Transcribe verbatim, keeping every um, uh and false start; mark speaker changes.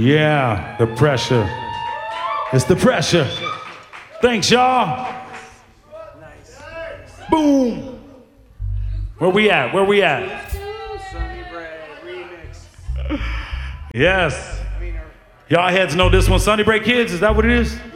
Speaker 1: Yeah, the pressure. It's the pressure. Thanks, y'all.
Speaker 2: Nice.
Speaker 1: Boom. Where we at? Where we at?
Speaker 2: Sunny Bread remix.
Speaker 1: Yes.
Speaker 2: I mean, our-
Speaker 1: Y'all heads know this one. Sunny Break Kids, is that what it is?